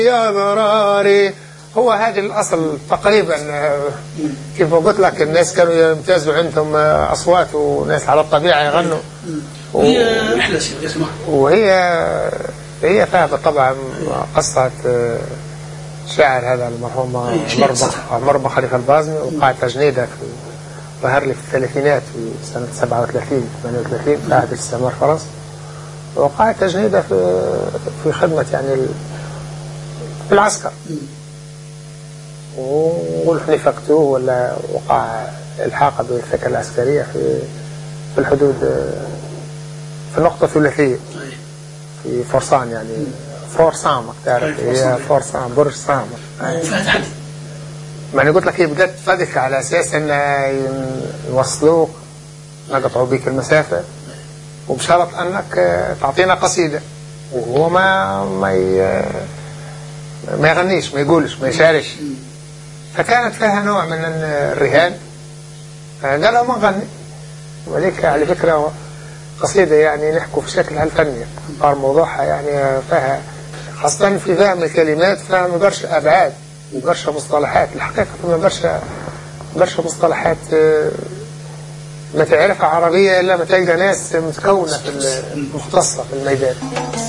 يا ضراري. هو هذا الأصل تقريبا. كيف قلت لك الناس كانوا يمتازوا عندهم أصوات وناس على الطبيعة يغنوا. هي رحلة سيدي اسمها. وهي فيها طبعا قصة شاعر هذا المرحوم عمر خليفة البازمي، وقعت جنيدة في ظهر لي في الثلاثينات في سنة 37 38 في عهد الاستعمار الفرنسي، وقعت جنيدة في خدمة يعني في العسكر. ونحن فقتوه ولا وقع الحاق بالثكنة العسكرية في الحدود في النقطة الثلاثية في فرسان، يعني فورسان تعرف هي فورسان برج سام. ما أنا قلت لك هي بدأت تفادك على أساس أن يوصلوك نقطعوا بك المسافة، وبشرط أنك تعطينا قصيدة، وهو ما يغنيش، ما يقولش، ما يشارش. فكانت فيها نوع من الرهان. قالوا ما نغني. وليك على فكرة قصيدة يعني نحكوا في شكلها الفني، صار موضوعها يعني فيها خاصة في فهم الكلمات، فهم برشا أبعاد وبرشا مصطلحات. الحقيقة ما برشا مصطلحات ما تعرفها عربية إلا ما تلقى ناس متكونة في مختصة في الميدان.